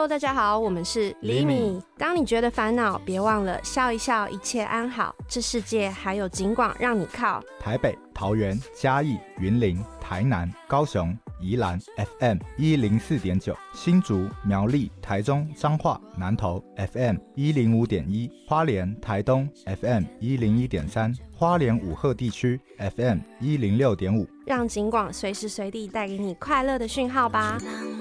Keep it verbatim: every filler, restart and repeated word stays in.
Hello， 大家好，我们是厘米。当你觉得烦恼，别忘了笑一笑，一切安好。这世界还有警广让你靠。 台北、桃园、嘉义、云林、台南、高雄、宜兰 F M 一零四点九，新竹、苗栗、台中、彰化、南投 F M 一零五点一，花莲、台东 F M 一零一点三，花莲武鹤地区 F M 一零六点五， 让警广随时随地带给你快乐的讯号吧。